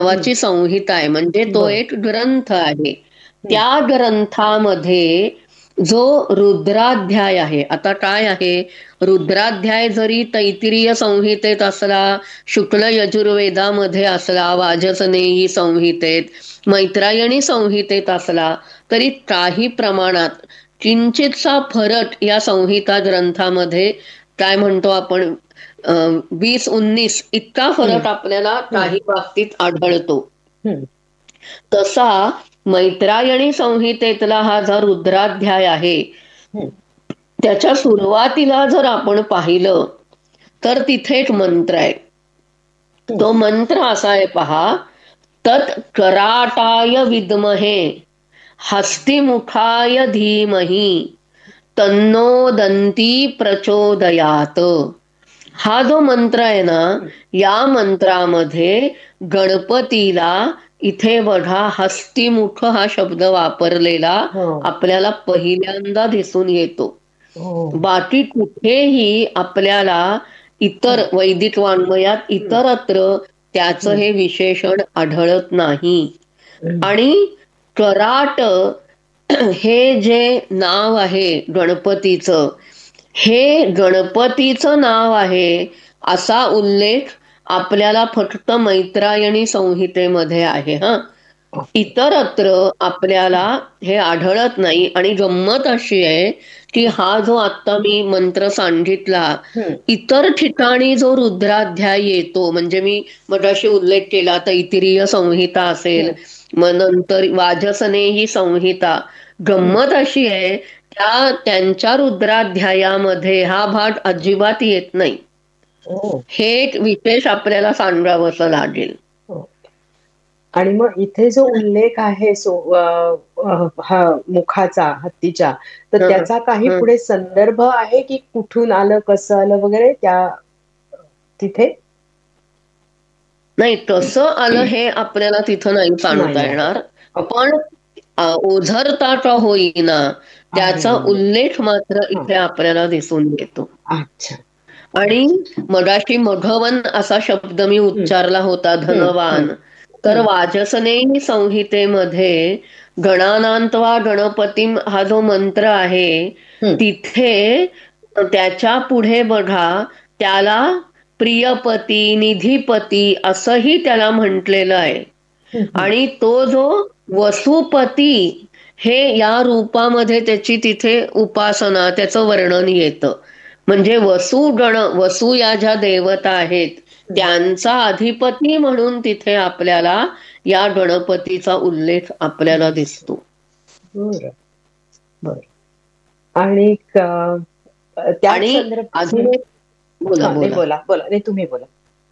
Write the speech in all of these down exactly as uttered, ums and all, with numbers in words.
नावाची संहिता आहे, म्हणजे तो बर एक ग्रंथ आहे. हम्म, त्या ग्रंथामध्ये जो रुद्राध्याय आहे, आता काय आहे, रुद्राध्याय जरी तैत्तिरीय संहितेत असला, शुक्ल यजुर्वेदामध्ये असला, वाजसनेयी संहितेत, मैत्रायणी संहितेत असला, तरी काही प्रमाणात किंचितसा फरक या संहिता ग्रंथामध्ये, काय म्हणतो आपण, वीस उन्नीस इतका हम्म, फरक आपल्याला हम्म, काही बाबतीत आढळतो. हम्म, तसा मैत्रायणी संहितेतला हा जो रुद्राध्याय आहे, हम्म, त्याच्या सुरुवातीला जर आपण पाहिलं तर तिथे एक मंत्र आहे. हम्म. तो मंत्र असा आहे, पहा, तत् कराटाय विद्महे हस्तिमुखाय धीमहि तन्नो दंती प्रचोदयात. हा जो मंत्र आहे ना, या मंत्रामध्ये गणपतीला, इथे बघा हस्तिमुख हा शब्द वापरलेला हो आपल्याला पहिल्यांदा दिसून येतो. हो बाकी कुठेही आपल्याला इतर हम्म, वैदिक वाङ्मयात हम्म, इतरत्र त्याचं हम्म, हे विशेषण आढळत नाही. हम्म, आणि कराट हे जे नाव आहे गणपतीचं, हे गणपतीचं नाव आहे असा उल्लेख आपल्याला फक्त मैत्रायणी संहितेमध्ये आहे. हा, ओके. इतरत्र आपल्याला हे आढळत नाही. आणि गंमत अशी आहे की हा जो आता मी मंत्र सांगितला, हम्म, इतर ठिकाणी जो रुद्राध्याय येतो, म्हणजे मी मगाशी उल्लेख केला तैत्तिरीय संहिता असेल, हम्म, मग नंतर वाजसनेयी संहिता, हम्म. गंमत अशी आहे त्या त्यांच्या रुद्राध्यायामध्ये हा भाग अजिबात येत नाही. हो हे एक विशेष आपल्याला सांगावंसं लागेल. हो. आणि मग इथे जो उल्लेख आहे सो अ, अ, हा मुखाचा हत्तीच्या, तर हं, त्याचा काही हं. पुढे संदर्भ आहे की कुठून आलं, कसं आलं वगैरे त्या तिथे? नाही, कसं आलं हे आपल्याला तिथं नाही सांगता नाही आहे. येणार. ओके. पण अ, ओझरता का होईना, आहे त्याचा म्हणजे उल्लेख मात्र हा. इथे आपल्याला दिसून येतो. अच्छा. आणि मगाशी मघवन असा शब्द मी हम्म, उच्चारला होता, हम्म, हम्म, धनवान. तर हम्म, वाजसनेयी संहितेमध्ये गणानांतवा गणपतीम हा जो मंत्र आहे, हम्म, तिथे त्याच्या पुढे बघा, त्याला प्रियपती, निधिपती असंही त्याला म्हटलेलं आहे. हम्म, हम्म. आणि तो जो वसुपती, हे या रूपामध्ये त्याची तिथे उपासना, त्याचं वर्णन येतं. म्हणजे वसु गण, वसु या ज्या देवता आहेत हम्म. त्यांचा अधिपती म्हणून तिथे आपल्याला या गणपतीचा उल्लेख आपल्याला दिसतो. दिसतो. बरं बरं. आणि क- त्याच आणि संदर्भात हम्म. अजून एक, बोला हा नाही बोला. बोला बोला नाही तुम्ही बोला.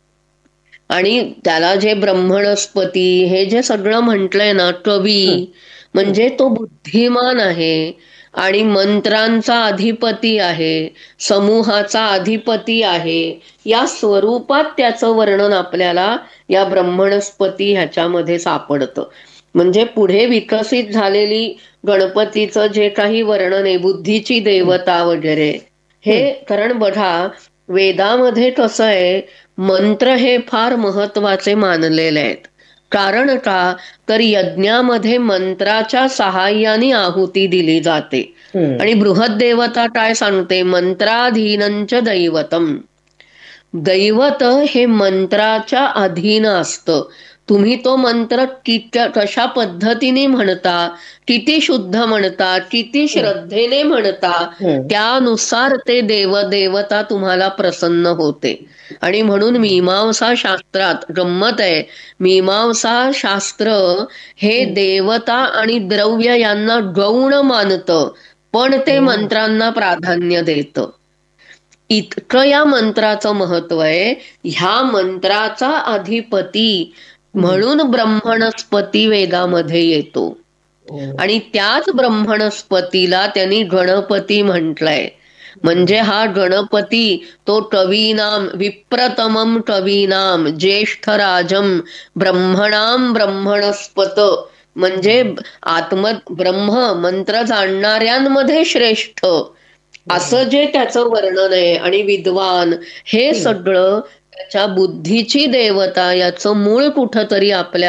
आणि त्याला जे ब्रह्मणस्पती हे जे सगळं म्हटलंय ना, कवी, हम्म, हम्म, म्हणजे तो बुद्धिमान आहे आणि मंत्रांचा अधिपती आहे, समूहाचा अधिपती आहे, या स्वरूपात त्याचं वर्णन आपल्याला या ब्रह्मणस्पती ह्याच्यामध्ये सापडतं. म्हणजे पुढे विकसित झालेली गणपतीचं जे काही वर्णन आहे, बुद्धीची हम्म, देवता वगैरे, हे, हम्म, कारण बघा वेदामध्ये कसं आहे, मंत्र हे फार महत्वाचे मानलेले आहेत. कारण का, तर यज्ञामध्ये मंत्राच्या सहाय्याने आहुती दिली जाते. हम्म. आणि बृहद्देवता काय सांगते, मंत्राधीनंच दैवतम. दैवत हे मंत्राच्या अधीन असतं. तुम्ही तो मंत्र किती कशा पद्धतीने म्हणता, किती शुद्ध म्हणता, किती हम्म, श्रद्धेने म्हणता, हम्म, त्यानुसार ते देव देवता तुम्हाला प्रसन्न होते. आणि म्हणून मीमांसा शास्त्रात गंमत आहे, मीमांसा शास्त्र हे हम्म. देवता आणि द्रव्य यांना गौण मानतं, पण ते हो. मंत्रांना प्राधान्य देतं. इतकं या मंत्राचं महत्व आहे. ह्या मंत्राचा अधिपती हम्म. म्हणून ब्रह्मणस्पती वेदामध्ये येतो. हो. आणि त्याच ब्रह्मणस्पतीला त्यांनी गणपती म्हटलंय. हम्म. म्हणजे हा गणपती तो कवीनाम विप्रतमम कवीनाम ज्येष्ठराजम ब्रह्मणाम ब्रह्मणस्पत, म्हणजे हम्म. आत्म ब्रह्म मंत्र जाणणाऱ्यांमध्ये श्रेष्ठ, हो. असं जे त्याचं वर्णन आहे. आणि विद्वान, हे हम्म. सगळं त्याच्या बुद्धीची देवता याचं मूळ कुठंतरी आपल्या